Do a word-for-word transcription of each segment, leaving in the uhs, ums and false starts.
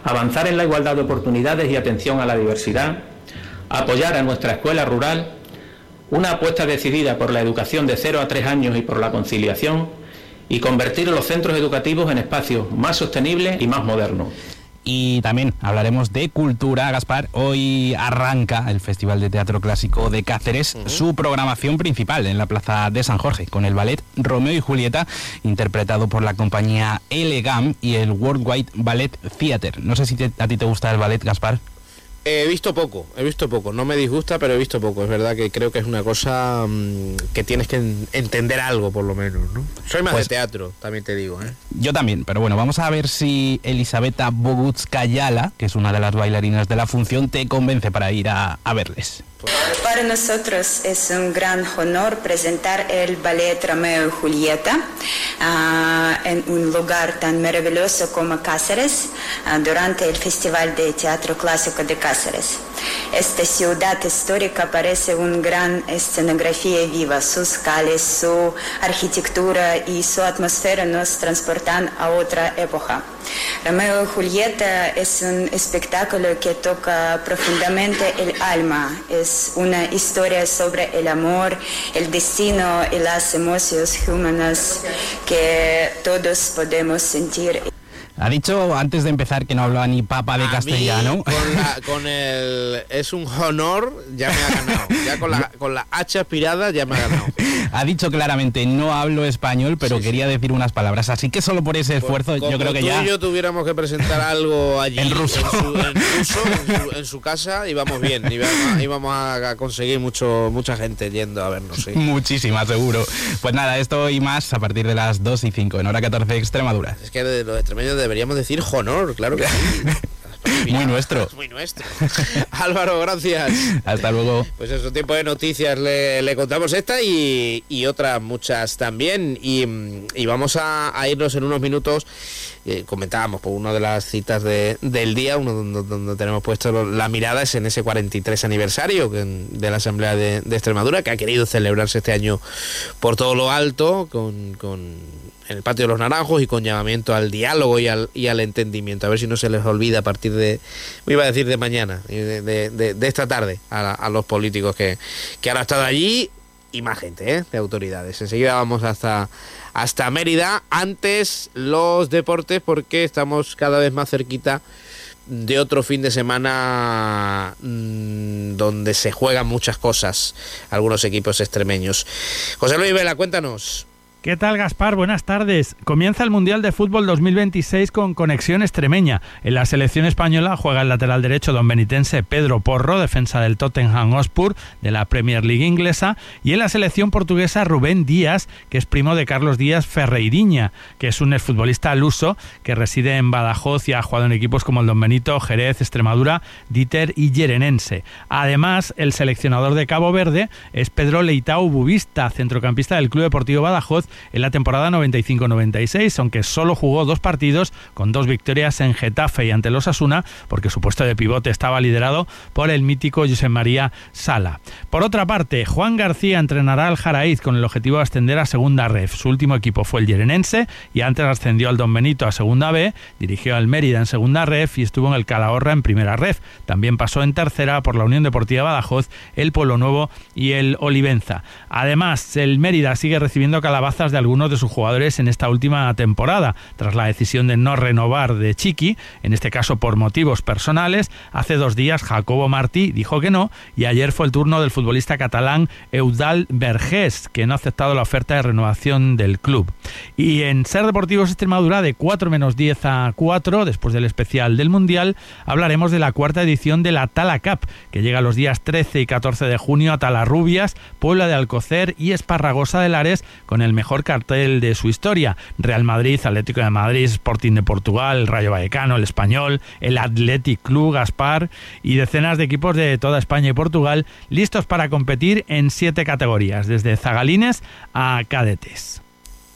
avanzar en la igualdad de oportunidades y atención a la diversidad, apoyar a nuestra escuela rural, una apuesta decidida por la educación de cero a tres años y por la conciliación, y convertir los centros educativos en espacios más sostenibles y más modernos. Y también hablaremos de cultura, Gaspar. Hoy arranca el Festival de Teatro Clásico de Cáceres, uh-huh. su programación principal en la Plaza de San Jorge, con el ballet Romeo y Julieta, interpretado por la compañía Elegam y el Worldwide Ballet Theatre. No sé si te, a ti te gusta el ballet, Gaspar. He visto poco, he visto poco, no me disgusta, pero he visto poco. Es verdad que creo que es una cosa mmm, que tienes que en- entender algo, por lo menos, ¿no? Soy más pues, de teatro, también te digo, ¿eh? Yo también, pero bueno, vamos a ver si Elisabetta Bogutskaya, que es una de las bailarinas de la función, te convence para ir a, a verles. Para nosotros es un gran honor presentar el ballet Romeo y Julieta uh, en un lugar tan maravilloso como Cáceres uh, durante el Festival de Teatro Clásico de Cáceres. Esta ciudad histórica parece una gran escenografía viva. Sus calles, su arquitectura y su atmósfera nos transportan a otra época. Romeo y Julieta es un espectáculo que toca profundamente el alma. Es una historia sobre el amor, el destino y las emociones humanas que todos podemos sentir. Ha dicho antes de empezar que no hablaba ni papa de a castellano. Mí, con, la, con el es un honor, ya me ha ganado. Ya con la, con la H aspirada ya me ha ganado. Ha dicho claramente no hablo español, pero sí, quería sí. decir unas palabras. Así que solo por ese esfuerzo, pues, yo creo que tú ya. Y yo tuviéramos que presentar algo allí en ruso, en su, en, ruso, en, su, en su casa, íbamos bien. Íbamos, íbamos a conseguir mucho mucha gente yendo a vernos. Sí. Muchísima, seguro. Pues nada, esto y más a partir de las dos y cinco en hora catorce Extremadura. Es que de los extremeños deberíamos decir honor, claro que sí. Mira, muy nuestro. Muy nuestro. Álvaro, gracias. Hasta luego. Pues eso, tiempo de noticias, le, le contamos esta y, y otras muchas también. Y, y vamos a, a irnos en unos minutos. Eh, comentábamos por una de las citas de, del día, uno donde, donde tenemos puesto la mirada es en ese cuarenta y tres aniversario de la Asamblea de, de Extremadura, que ha querido celebrarse este año por todo lo alto, con, con en el Patio de los Naranjos y con llamamiento al diálogo y al, y al entendimiento. A ver si no se les olvida a partir de, me iba a decir de mañana, de, de, de, de esta tarde, a, a los políticos que, que han estado allí y más gente, ¿eh? De autoridades. Enseguida vamos hasta, hasta Mérida. Antes los deportes, porque estamos cada vez más cerquita de otro fin de semana mmm, donde se juegan muchas cosas algunos equipos extremeños. José Luis Vela, cuéntanos. ¿Qué tal, Gaspar? Buenas tardes. Comienza el Mundial de Fútbol dos mil veintiséis con conexión extremeña. En la selección española juega el lateral derecho don benitense Pedro Porro, defensa del Tottenham Hotspur de la Premier League inglesa, y en la selección portuguesa Rubén Díaz, que es primo de Carlos Díaz Ferreiriña, que es un exfutbolista luso que reside en Badajoz y ha jugado en equipos como el Don Benito, Jerez, Extremadura, Dieter y Yerenense. Además, el seleccionador de Cabo Verde es Pedro Leitao Bubista, centrocampista del Club Deportivo Badajoz, en la temporada noventa y cinco noventa y seis, aunque solo jugó dos partidos con dos victorias en Getafe y ante el Osasuna, porque su puesto de pivote estaba liderado por el mítico Josep María Sala. Por otra parte, Juan García entrenará al Jaraíz con el objetivo de ascender a Segunda Ref. Su último equipo fue el Yerenense y antes ascendió al Don Benito a Segunda B, dirigió al Mérida en Segunda Ref y estuvo en el Calahorra en Primera Ref. También pasó en Tercera por la Unión Deportiva Badajoz, el Pueblo Nuevo y el Olivenza. Además, el Mérida sigue recibiendo calabazas de algunos de sus jugadores en esta última temporada, tras la decisión de no renovar de Chiqui, en este caso por motivos personales. Hace dos días Jacobo Martí dijo que no, y ayer fue el turno del futbolista catalán Eudald Vergés, que no ha aceptado la oferta de renovación del club. Y en Ser Deportivos Extremadura, de cuatro menos diez a cuatro, después del especial del Mundial, hablaremos de la cuarta edición de la Tala Cup, que llega los días trece y catorce de junio a Talarrubias, Puebla de Alcocer y Esparragosa de Lares, con el mejor cartel de su historia: Real Madrid, Atlético de Madrid, Sporting de Portugal, el Rayo Vallecano, el Español, el Athletic Club Gaspar y decenas de equipos de toda España y Portugal listos para competir en siete categorías, desde zagalines a cadetes.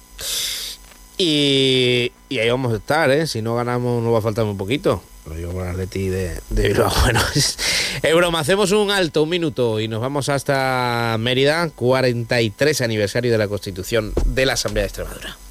Y, y ahí vamos a estar, ¿eh? Si no ganamos nos va a faltar un poquito. Lo digo por Atleti de, de Bilbao. Bueno, es, es broma. Hacemos un alto, un minuto, y nos vamos hasta Mérida, cuarenta y tres aniversario de la Constitución de la Asamblea de Extremadura.